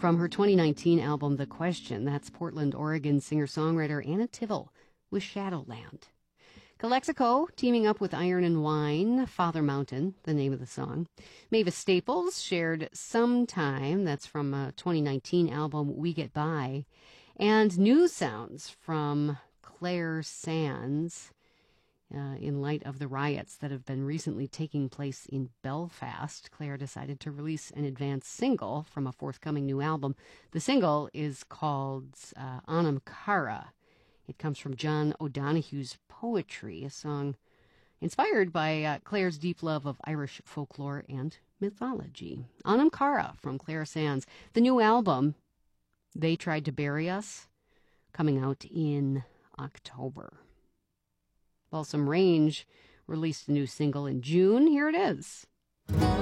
from her 2019 album, The Question. That's Portland, Oregon singer-songwriter Anna Tivell with Shadowland. Calexico teaming up with Iron and Wine, Father Mountain, the name of the song. Mavis Staples shared Sometime, that's from a 2019 album, We Get By. And new sounds from Claire Sands in light of the riots that have been recently taking place in Belfast. Claire decided to release an advance single from a forthcoming new album. The single is called Anam Cara. It comes from John O'Donoghue's Poetry, a song inspired by Claire's deep love of Irish folklore and mythology. Anam Cara from Claire Sands. The new album, They Tried to Bury Us, coming out in October. Balsam Range released a new single in June. Here it is.